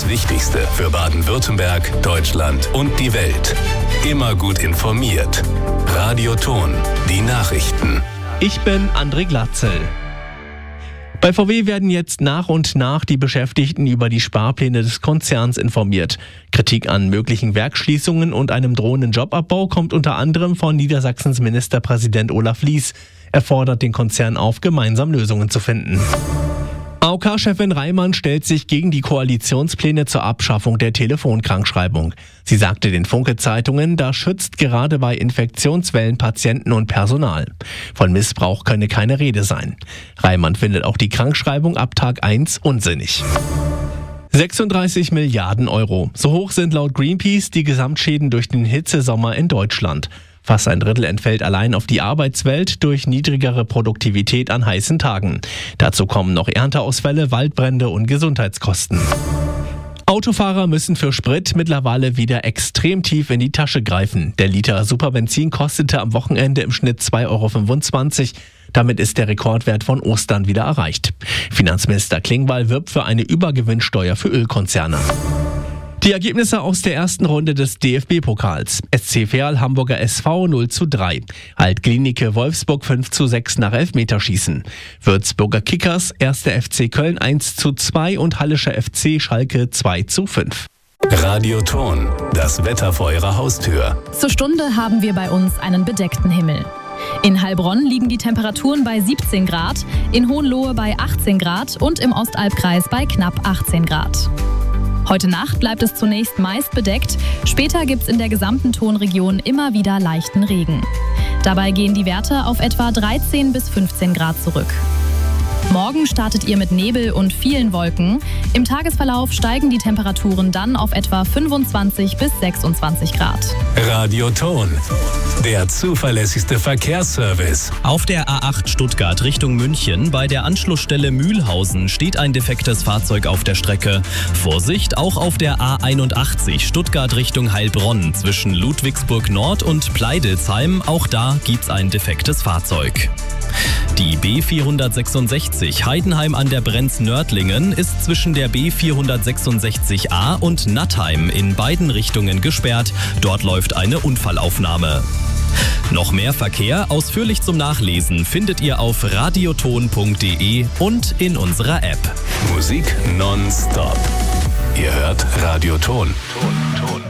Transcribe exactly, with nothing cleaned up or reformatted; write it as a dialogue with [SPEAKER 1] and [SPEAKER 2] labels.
[SPEAKER 1] Das Wichtigste für Baden-Württemberg, Deutschland und die Welt. Immer gut informiert. Radio Thon, die Nachrichten.
[SPEAKER 2] Ich bin André Glatzel. Bei V W werden jetzt nach und nach die Beschäftigten über die Sparpläne des Konzerns informiert. Kritik an möglichen Werksschließungen und einem drohenden Jobabbau kommt unter anderem von Niedersachsens Ministerpräsident Olaf Lies. Er fordert den Konzern auf, gemeinsam Lösungen zu finden. A O K-Chefin Reimann stellt sich gegen die Koalitionspläne zur Abschaffung der Telefonkrankschreibung. Sie sagte den Funke-Zeitungen, das schützt gerade bei Infektionswellen Patienten und Personal. Von Missbrauch könne keine Rede sein. Reimann findet auch die Krankschreibung ab Tag eins unsinnig. sechsunddreißig Milliarden Euro. So hoch sind laut Greenpeace die Gesamtschäden durch den Hitzesommer in Deutschland. Fast ein Drittel entfällt allein auf die Arbeitswelt durch niedrigere Produktivität an heißen Tagen. Dazu kommen noch Ernteausfälle, Waldbrände und Gesundheitskosten. Autofahrer müssen für Sprit mittlerweile wieder extrem tief in die Tasche greifen. Der Liter Superbenzin kostete am Wochenende im Schnitt zwei Euro fünfundzwanzig. Damit ist der Rekordwert von Ostern wieder erreicht. Finanzminister Klingbeil wirbt für eine Übergewinnsteuer für Ölkonzerne. Die Ergebnisse aus der ersten Runde des D F B-Pokals. S C Verl Hamburger S V null zu drei. Alt-Glienicke Wolfsburg fünf zu sechs nach Elfmeterschießen. Würzburger Kickers erster F C Köln eins zu zwei und Hallischer F C Schalke zwei zu fünf.
[SPEAKER 1] Radio Thon, das Wetter vor Ihrer Haustür.
[SPEAKER 3] Zur Stunde haben wir bei uns einen bedeckten Himmel. In Heilbronn liegen die Temperaturen bei siebzehn Grad, in Hohenlohe bei achtzehn Grad und im Ostalbkreis bei knapp achtzehn Grad. Heute Nacht bleibt es zunächst meist bedeckt, später gibt es in der gesamten Thonregion immer wieder leichten Regen. Dabei gehen die Werte auf etwa dreizehn bis fünfzehn Grad zurück. Morgen startet ihr mit Nebel und vielen Wolken. Im Tagesverlauf steigen die Temperaturen dann auf etwa fünfundzwanzig bis sechsundzwanzig Grad.
[SPEAKER 1] Radio Thon, der zuverlässigste Verkehrsservice.
[SPEAKER 4] Auf der A acht Stuttgart Richtung München bei der Anschlussstelle Mühlhausen steht ein defektes Fahrzeug auf der Strecke. Vorsicht, auch auf der A einundachtzig Stuttgart Richtung Heilbronn zwischen Ludwigsburg Nord und Pleidelsheim. Auch da gibt's ein defektes Fahrzeug. Die B vierhundertsechsundsechzig Heidenheim an der Brenz-Nördlingen ist zwischen der B vierhundertsechsundsechzig A und Nattheim in beiden Richtungen gesperrt. Dort läuft eine Unfallaufnahme. Noch mehr Verkehr ausführlich zum Nachlesen findet ihr auf radioton punkt de und in unserer App.
[SPEAKER 1] Musik nonstop. Ihr hört Radio Thon. Ton, Ton.